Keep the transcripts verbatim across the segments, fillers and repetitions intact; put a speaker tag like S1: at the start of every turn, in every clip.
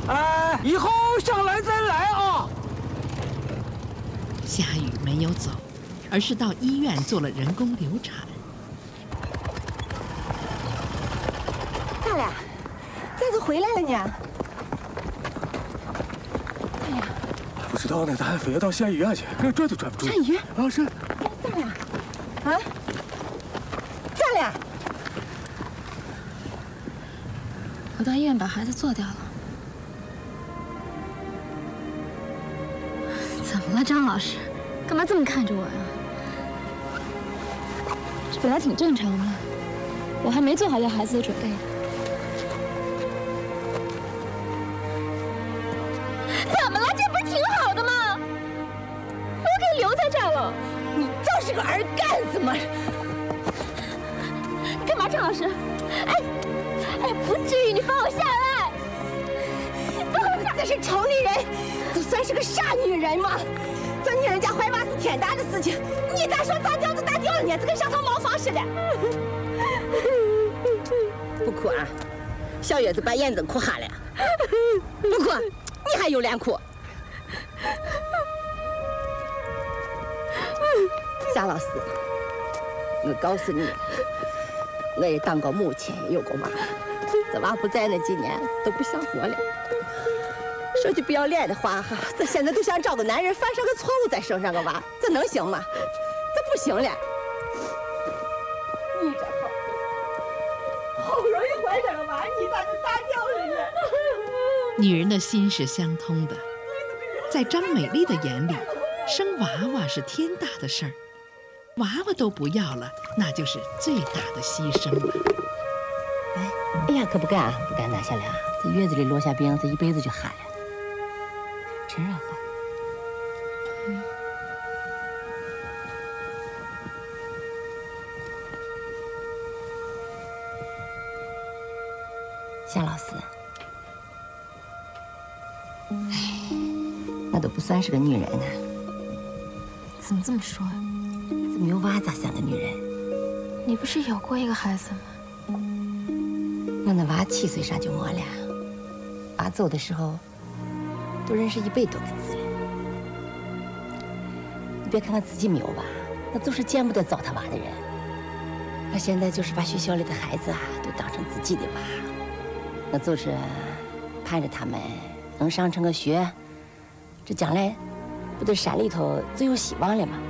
S1: 哎，以后上来再来啊。
S2: 夏雨没有走，而是到医院做了人工流产。
S3: 大亮，咋子回来了呢？大亮，
S4: 不知道呢，他还非要到县医院去，这转都转不住。
S3: 上医院？
S4: 啊，是。
S3: 大亮，啊，大亮，
S5: 我到医院把孩子做掉了。怎么了，张老师？干嘛这么看着我呀？这本来挺正常的，我还没做好要孩子的准备呢。怎么了？这不是挺好的吗？我可以留在这儿了。
S3: 你就是个儿干子嘛！
S5: 干嘛，张老师？哎，哎，不至于，你放我下来！放我下！
S3: 这是丑女人，就算是个傻女人嘛。这女人家怀娃是天大的事情，你咋说咋掉就咋掉了呢？这跟上套茅房似的。不哭啊，小月子把眼睛哭哈了。不哭，你还有脸哭？夏老师，我告诉你，我也当过母亲，有过娃，这娃不在那几年都不想活了。说句不要脸的话哈，这现在都想找个男人犯上个错误再生上个娃，这能行吗？这不行了。你这好，好不容易怀上个娃，你咋就打掉了呢？
S2: 女人的心是相通的，在张美丽的眼里，生娃娃是天大的事儿，娃娃都不要了，那就是最大的牺牲了。
S3: 哎，哎呀，可不敢，不敢拿下来啊！这月子里落下病，这一辈子就寒了。真热乎。嗯。夏老师，哎，那都不算是个女人呢。
S5: 怎么这么说啊？
S3: 这没有娃咋算个女人？
S5: 你不是有过一个孩子吗？
S3: 我那娃七岁上就没了，娃走的时候都认识一百多个字了。你别看我自己没有娃，我就是见不得糟蹋娃的人。我现在就是把学校里的孩子啊都当成自己的娃，我就是盼着他们能上成个学，这将来不对山里头最有希望了吗？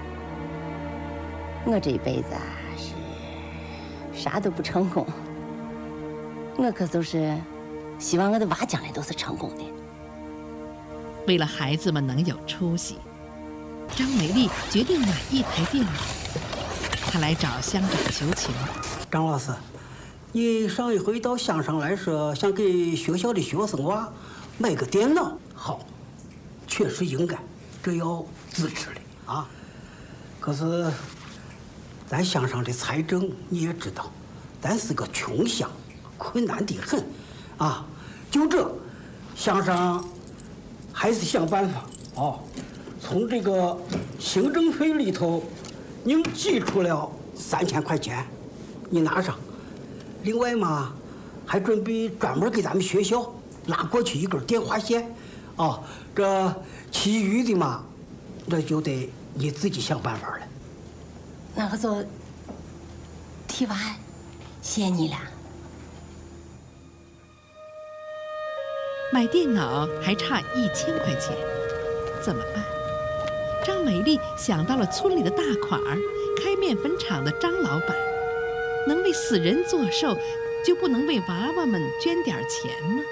S3: 我这一辈子啊是啥都不成功，我可就是希望我的娃将来都是成功的。
S2: 为了孩子们能有出息，张美丽决定买一台电脑。她来找乡长求情。
S1: 张老师，你上一回到乡上来说，想给学校的学生娃买个电脑，好，确实应该，这要支持的啊。可是咱乡上的财政你也知道，咱是个穷乡，困难得很啊。就这，乡上还是想办法哦，从这个行政费里头，您挤出了三千块钱，你拿上。另外嘛，还准备专门给咱们学校拉过去一根电话线，哦，这其余的嘛，这就得你自己想办法了。
S3: 那我就提完，谢谢你了。
S2: 买电脑还差一千块钱，怎么办？张美丽想到了村里的大款儿，开面粉厂的张老板，能为死人做寿，就不能为娃娃们捐点钱吗？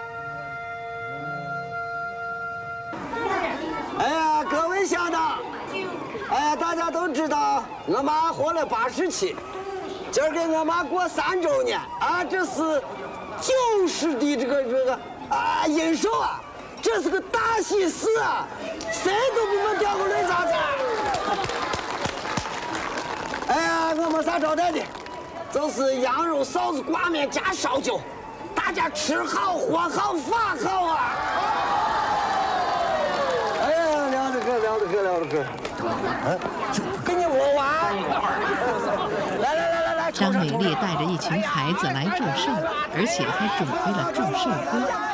S6: 哎呀，各位乡长，哎呀，大家都知道我妈活了八十七，今儿给我妈过三周年啊，这是九十的这个这个啊阴寿啊，这是个大喜事啊，谁都不能掉个泪渣子。哎呀，我没啥招待的，就是羊肉臊子挂面加烧酒，大家吃好喝好发好啊！哎呀，聊着嗑聊着嗑聊着嗑，嗯，给你我玩。来来来来来，
S2: 张美丽带着一群孩子来祝寿，而且还准备了祝寿歌。